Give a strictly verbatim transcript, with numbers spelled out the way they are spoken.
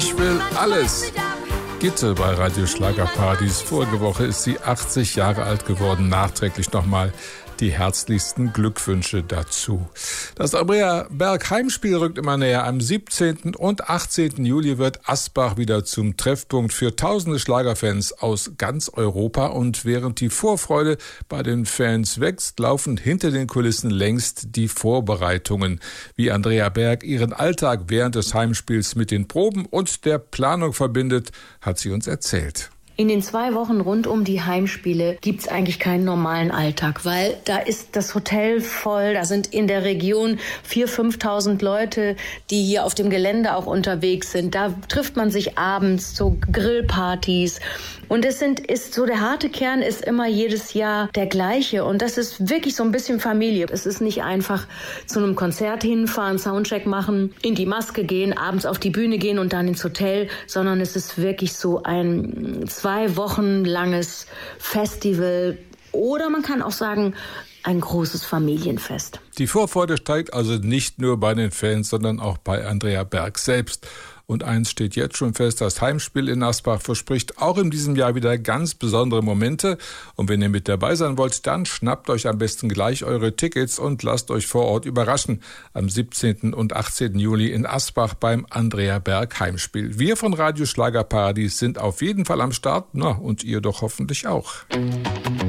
Ich will alles. Gitte bei Radio Schlagerparadies. Vorige Woche ist sie achtzig Jahre alt geworden. Nachträglich nochmal die herzlichsten Glückwünsche dazu. Das Andrea Berg Heimspiel rückt immer näher. Am siebzehnten und achtzehnten Juli wird Asbach wieder zum Treffpunkt für tausende Schlagerfans aus ganz Europa. Und während die Vorfreude bei den Fans wächst, laufen hinter den Kulissen längst die Vorbereitungen. Wie Andrea Berg ihren Alltag während des Heimspiels mit den Proben und der Planung verbindet, hat sie uns erzählt. In den zwei Wochen rund um die Heimspiele gibt's eigentlich keinen normalen Alltag, weil da ist das Hotel voll, da sind in der Region viertausend, fünftausend Leute, die hier auf dem Gelände auch unterwegs sind. Da trifft man sich abends zu Grillpartys. Und es sind, ist so, der harte Kern ist immer jedes Jahr der gleiche. Und das ist wirklich so ein bisschen Familie. Es ist nicht einfach zu einem Konzert hinfahren, Soundcheck machen, in die Maske gehen, abends auf die Bühne gehen und dann ins Hotel, sondern es ist wirklich so ein zwei Wochen langes Festival. Oder man kann auch sagen, ein großes Familienfest. Die Vorfreude steigt also nicht nur bei den Fans, sondern auch bei Andrea Berg selbst. Und eins steht jetzt schon fest, das Heimspiel in Asbach verspricht auch in diesem Jahr wieder ganz besondere Momente. Und wenn ihr mit dabei sein wollt, dann schnappt euch am besten gleich eure Tickets und lasst euch vor Ort überraschen. Am siebzehnten und achtzehnten Juli in Asbach beim Andrea Berg Heimspiel. Wir von Radio Schlagerparadies sind auf jeden Fall am Start. Na, und ihr doch hoffentlich auch.